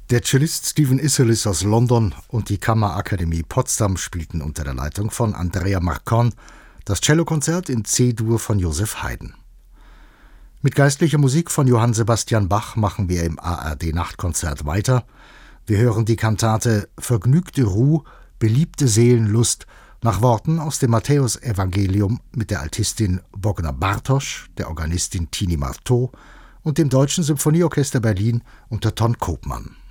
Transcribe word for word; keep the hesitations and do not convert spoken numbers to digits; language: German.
Der Cellist Stephen Isserlis aus London und die Kammerakademie Potsdam spielten unter der Leitung von Andrea Marcon das Cellokonzert in C-Dur von Joseph Haydn. Mit geistlicher Musik von Johann Sebastian Bach machen wir im A R D-Nachtkonzert weiter. Wir hören die Kantate »Vergnügte Ruh, beliebte Seelenlust« nach Worten aus dem Matthäusevangelium mit der Altistin Bogna Bartosch, der Organistin Tini Marteau und dem Deutschen Symphonieorchester Berlin unter Ton Koopman.